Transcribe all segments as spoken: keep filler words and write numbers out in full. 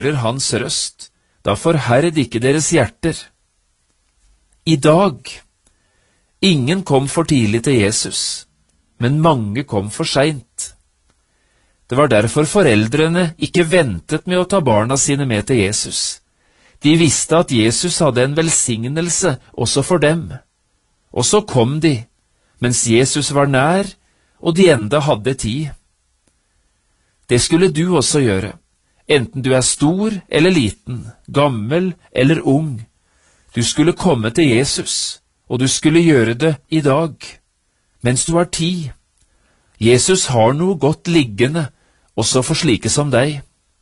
hører hans røst, da forherd ikke deres hjerter. I dag, ingen kom for tidlig til Jesus, men mange kom for sent. Det var derfor foreldrene ikke ventet med å ta barna sine med til Jesus. De visste at Jesus hadde en velsignelse også for dem. Og så kom de, mens Jesus var nær, og de enda hadde tid. Det skulle du også gjøre, enten du er stor eller liten, gammel eller ung. Du skulle komme til Jesus, og du skulle gjøre det i dag, mens du har tid. Jesus har noe godt liggende, også for slike som deg.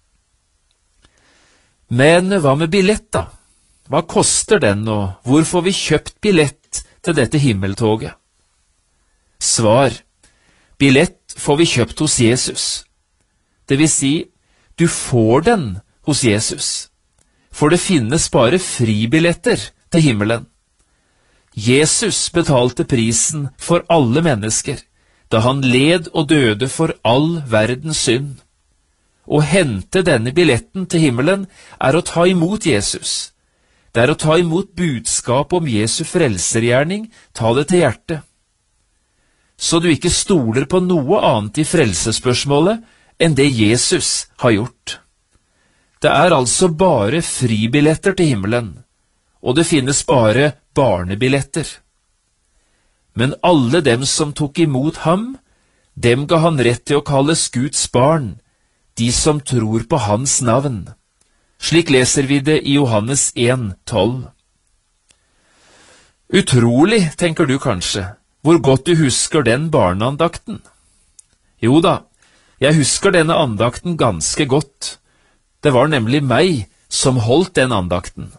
Men hva med billett da? Hva koster den, og hvor får vi kjøpt billett til dette himmeltoget? Svar: billett får vi kjøpt hos Jesus. Det vil si, du får den hos Jesus, for det finnes bare fribilletter til himmelen. Jesus betalte prisen for alle mennesker, da han led og døde for all verdens synd. Å hente denne billetten til himmelen er å ta imot Jesus. Det er å ta imot budskap om Jesu frelsergjerning, ta det til hjertet. Så du ikke stoler på noe annet i frelsespørsmålet enn det Jesus har gjort. Det er altså bare fribilletter til himmelen, og det finnes bare barnebilletter. Men alle dem som tok imot ham, dem ga han rett til å kalles Guds barn, de som tror på hans navn. Slik leser vi det i Johannes en tolv. Utrolig, tenker du kanskje, hvor godt du husker den barneandakten. Jo da, jeg husker denne andakten ganske godt. Det var nemlig meg som holdt den andakten.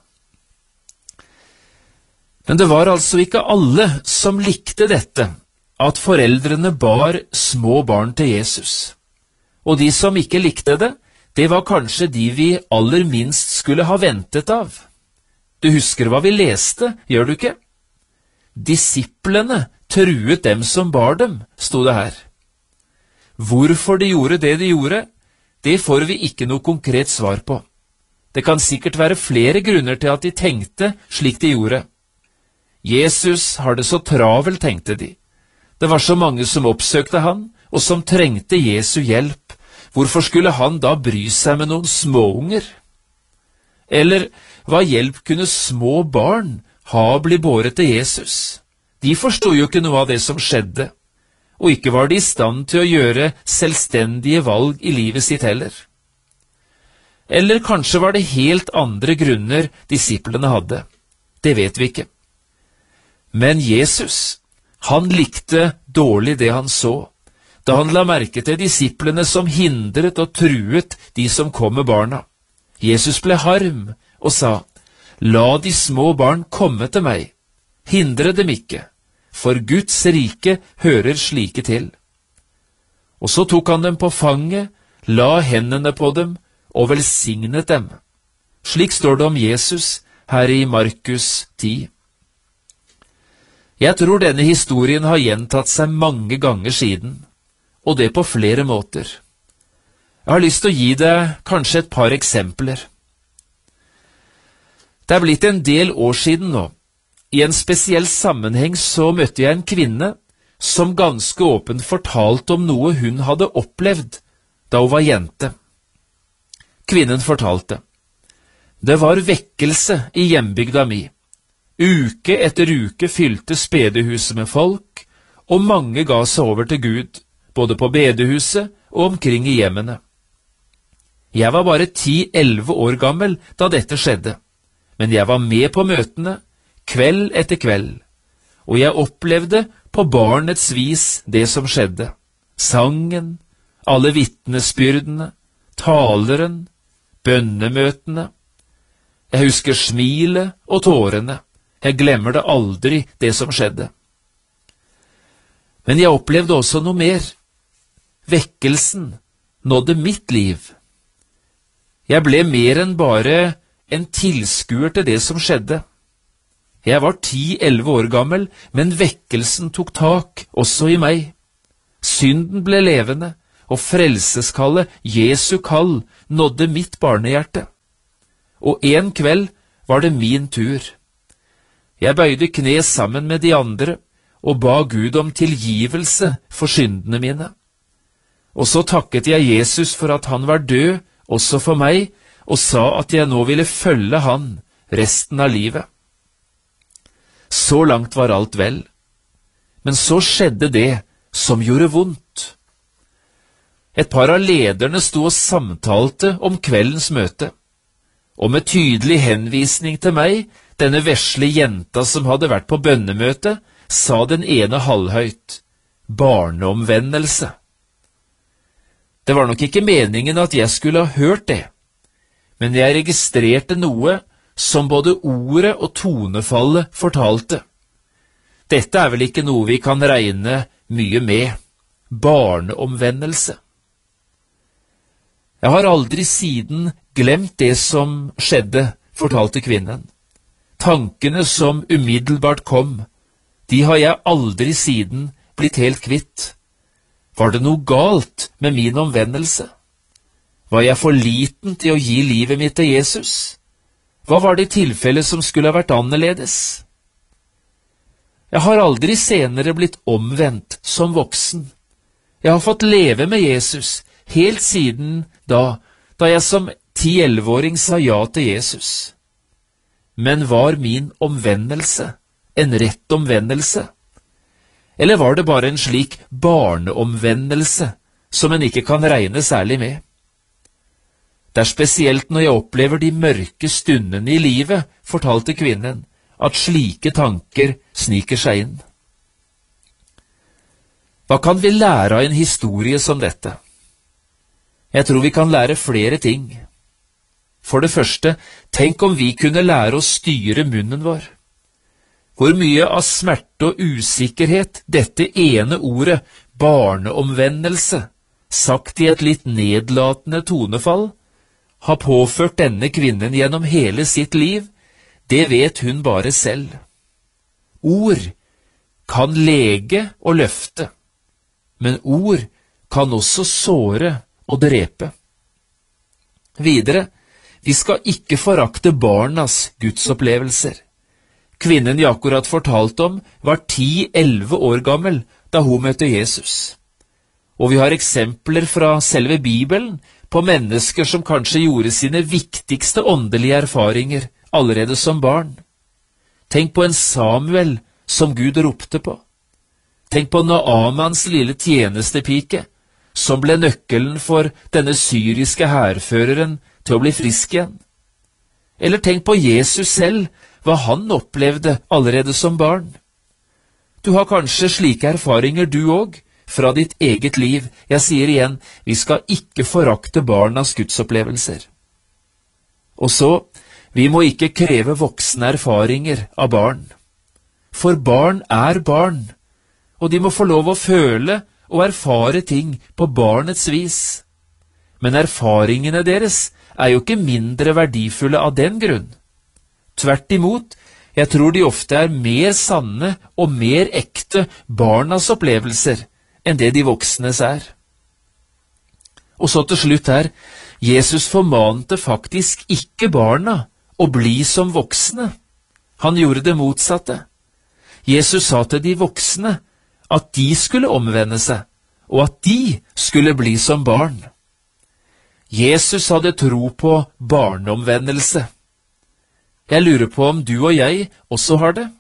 Men det var altså ikke alle som likte dette, at foreldrene bar små barn til Jesus. Og de som ikke likte det, det var kanskje de vi aller minst skulle ha ventet av. Du husker hva vi leste, gjør du ikke? Disiplene truet dem som bar dem, sto det her. Hvorfor de gjorde det de gjorde, det får vi ikke noe konkret svar på. Det kan sikkert være flere grunner til at de tenkte slik de gjorde. Jesus har det så travelt, tenkte de. Det var så mange som oppsøkte han, og som trengte Jesu hjelp. Hvorfor skulle han da bry seg med noen småunger? Eller hva hjelp kunne små barn ha å bli båret til Jesus? De forstod jo ikke noe av det som skjedde, og ikke var de i stand til å gjøre selvstendige valg i livet sitt heller. Eller kanskje var det helt andre grunner disiplene hadde. Det vet vi ikke. Men Jesus, han likte dårlig det han så, da han la merke til disiplene som hindret og truet de som kom med barna. Jesus ble harm og sa, «La de små barn komme til meg, hindre dem ikke, for Guds rike hører slike til.» Og så tok han dem på fanget, la hendene på dem og velsignet dem. Slik står det om Jesus her i Markus ti. Jeg tror denne historien har gjentatt seg mange ganger siden, og det på flere måter. Jeg har lyst til å gi deg kanskje et par eksempler. Det er blitt en del år siden nå. I en spesiell sammenheng så møtte jeg en kvinne som ganske åpent fortalte om noe hun hadde opplevd da hun var jente. Kvinnen fortalte, «Det var vekkelse i hjembygda mi. Uke etter uke fylte spedehuset med folk, og mange ga seg over til Gud, både på bedehuset og omkring i hjemmene. Jeg var bare ti-elleve år gammel da dette skjedde, men jeg var med på møtene, kveld etter kveld, og jeg opplevde på barnets vis det som skjedde. Sangen, alle vitnesbyrdene, taleren, bønnemøtene. Jeg husker smilet og tårene. Jeg glemmer det aldri, det som skjedde. Men jeg opplevde også noe mer. Vekkelsen nådde mitt liv. Jeg ble mer enn bare en tilskuer til det som skjedde. Jeg var ti-elleve år gammel, men vekkelsen tok tak også i meg. Synden ble levende, og frelseskallet, Jesu kall, nådde mitt barnehjerte. Og en kveld var det min tur. Jeg bøyde kne sammen med de andre og ba Gud om tilgivelse for syndene mine. Og så takket jeg Jesus for at han var død også for meg, og sa at jeg nå ville følge han resten av livet. Så langt var alt vel. Men så skjedde det som gjorde vondt. Et par av lederne sto og samtalte om kveldens møte, og med tydelig henvisning til meg, denne vesle jenta som hadde vært på bønnemøte, sa den ene halvhøyt, barneomvendelse. Det var nok ikke meningen at jeg skulle ha hørt det, men jeg registrerte noe som både ordet og tonefallet fortalte. Dette er vel ikke noe vi kan regne mye med, barneomvendelse. Jeg har aldri siden glemt det som skjedde, fortalte kvinnen. Tankene som umiddelbart kom, de har jeg aldri siden blitt helt kvitt. Var det noe galt med min omvendelse? Var jeg for liten til å gi livet mitt til Jesus? Hva var det i tilfelle som skulle ha vært annerledes? Jeg har aldri senere blitt omvendt som voksen. Jeg har fått leve med Jesus helt siden da, da jeg som ti-elleveåring sa ja til Jesus. Men var min omvendelse en rett omvendelse? Eller var det bare en slik barneomvendelse som en ikke kan regne særlig med? Det er spesielt når jeg opplever de mørke stundene i livet, fortalte kvinnen, at slike tanker sniker seg inn. Hva kan vi lære av en historie som dette? Jeg tror vi kan lære flere ting. For det første, tenk om vi kunne lære å styre munnen vår. Hvor mye av smerte og usikkerhet dette ene ordet, barneomvendelse, sagt i et litt nedlatende tonefall, har påført denne kvinnen gjennom hele sitt liv, det vet hun bare selv. Ord kan lege og løfte, men ord kan også såre og drepe. Videre, vi skal ikke forakte barnas gudsopplevelser. Kvinnen jeg akkurat fortalte om var ti-elleve år gammel da hun møtte Jesus. Og vi har eksempler fra selve Bibelen på mennesker som kanskje gjorde sine viktigste åndelige erfaringer allerede som barn. Tenk på en Samuel som Gud ropte på. Tenk på Naamans lille tjenestepike, som ble nøkkelen for denne syriske hærføreren til å bli frisk igjen. Eller tenk på Jesus selv, hva han opplevde allerede som barn. Du har kanskje slike erfaringer du også, fra ditt eget liv. Jeg sier igjen, vi skal ikke forakte barnas gudsopplevelser. Og så, vi må ikke kreve voksne erfaringer av barn. For barn er barn, og de må få lov å føle og erfare ting på barnets vis. Men erfaringene deres er jo ikke mindre verdifulle av den grunn. Tvert imot, jeg tror de ofte er mer sanne og mer ekte barnas opplevelser enn det de voksnes er. Og så til slutt her, Jesus formante faktisk ikke barna å bli som voksne. Han gjorde det motsatte. Jesus sa til de voksne at de skulle omvende seg, og at de skulle bli som barn. Jesus hadde tro på barneomvendelse. Jeg lurer på om du og jeg også har det.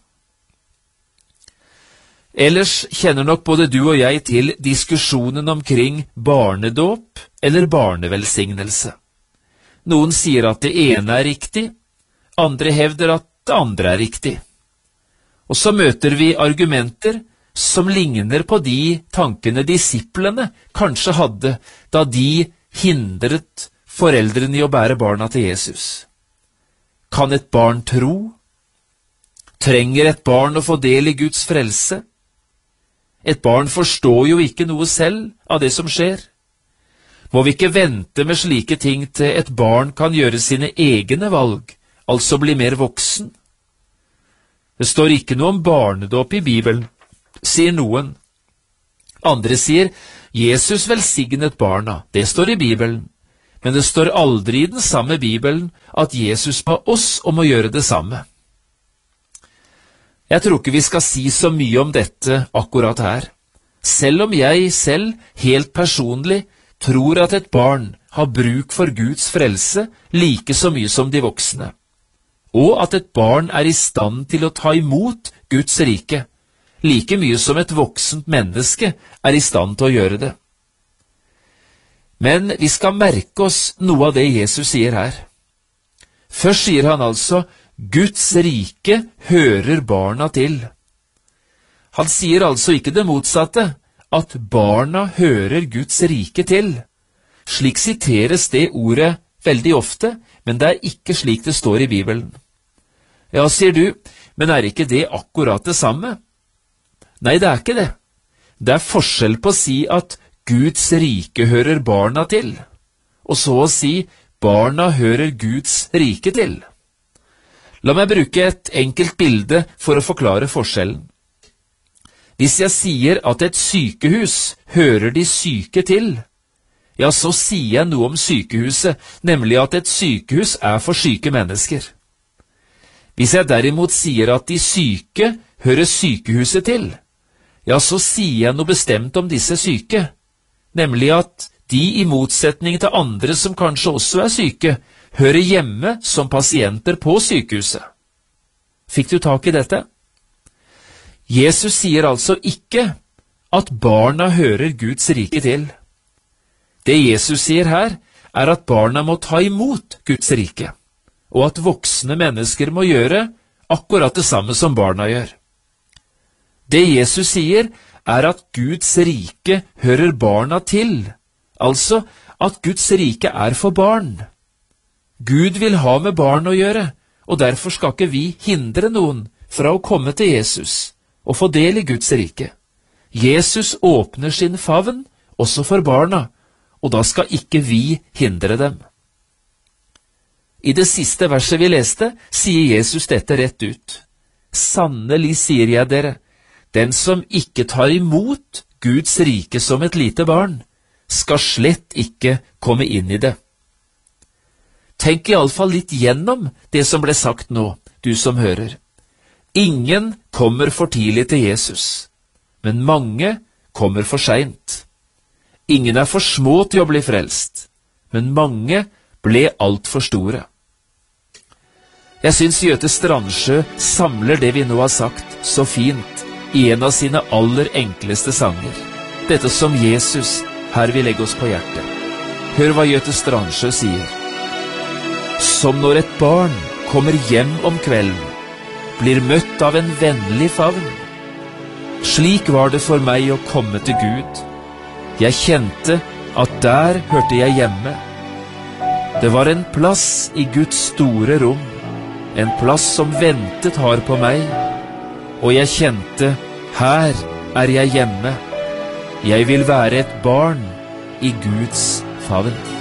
Ellers kjenner nok både du og jeg til diskusjonen omkring barnedåp eller barnevelsignelse. Noen sier at det ene er riktig, andre hevder at det andre er riktig. Og så møter vi argumenter som ligner på de tankene disiplene kanskje hadde da de hindret foreldrene i å bære barna til Jesus. Kan et barn tro? Trenger et barn å få del i Guds frelse? Et barn forstår jo ikke noe selv av det som skjer. Må vi ikke vente med slike ting til et barn kan gjøre sine egne valg, altså bli mer voksen? Det står ikke noe om barnedåp i Bibelen, sier noen. Andre sier, Jesus velsignet barna, det står i Bibelen, men det står aldri i den samme Bibelen at Jesus ba oss om å gjøre det samme. Jeg tror ikke vi skal si så mye om dette akkurat her, selv om jeg selv, helt personlig, tror at et barn har bruk for Guds frelse like så mye som de voksne, og at et barn er i stand til å ta imot Guds rike, like mye som et voksent menneske er i stand til å gjøre det. Men vi skal merke oss noe av det Jesus sier her. Først sier han altså, Guds rike hører barna til. Han sier altså ikke det motsatte, at barna hører Guds rike til. Slik siteres det ordet veldig ofte, men det er ikke slik det står i Bibelen. Ja, sier du, men er ikke det akkurat det samme? Nei, det er ikke det. Det er forskjell på å si at Guds rike hører barna til, og så å si barna hører Guds rike til. La meg bruke et enkelt bilde for å forklare forskjellen. Hvis jeg sier at et sykehus hører de syke til, ja, så sier jeg noe om sykehuset, nemlig at et sykehus er for syke mennesker. Hvis jeg derimot sier at de syke hører sykehuset til, ja, så sier jeg noe bestemt om disse syke, nemlig at de i motsetning til andre som kanskje også er syke, hører hjemme som pasienter på sykehuset. Fikk du tak i dette? Jesus sier altså ikke at barna hører Guds rike til. Det Jesus sier her, er at barna må ta imot Guds rike, og at voksne mennesker må gjøre akkurat det samme som barna gjør. Det Jesus sier, er at Guds rike hører barna til, altså at Guds rike er for barn. Gud vil ha med barn å gjøre, og derfor skal ikke vi hindre noen fra å komme til Jesus og få del i Guds rike. Jesus åpner sin favn også for barna, og da skal ikke vi hindre dem. I det siste verset vi leste, sier Jesus dette rett ut. Sannelig sier jeg dere, den som ikke tar imot Guds rike som et lite barn, skal slett ikke komme inn i det. Tenk i alle fall litt gjennom det som ble sagt nå, du som hører. Ingen kommer for tidlig til Jesus, men mange kommer for sent. Ingen er for små til å bli frelst, men mange ble alt for store. Jeg synes Gjøte Strandsjø samler det vi nå har sagt så fint i en av sine aller enkleste sanger. Dette som Jesus her vil legge oss på hjertet. Hør hva Gjøte Strandsjø sier. Som når et barn kommer hjem om kvelden, blir møtt av en vennlig favn. Slik var det for meg å komme til Gud. Jeg kjente at der hørte jeg hjemme. Det var en plass i Guds store rom, en plass som ventet har på meg, og jeg kjente, her er jeg hjemme. Jeg vil være et barn i Guds favn.